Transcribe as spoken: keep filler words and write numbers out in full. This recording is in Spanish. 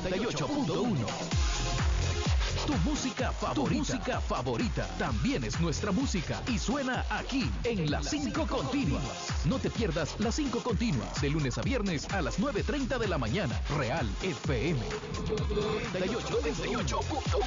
y ocho punto uno. Tu música favorita. Tu música favorita también es nuestra música y suena aquí en Las cinco Continuas. No te pierdas Las cinco Continuas de lunes a viernes a las nueve treinta de la mañana. Real F M noventa y ocho punto uno.